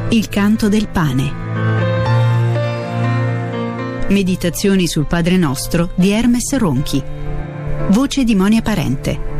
Il canto del pane. Meditazioni sul Padre Nostro di Hermes Ronchi. Voce di Monia Parente.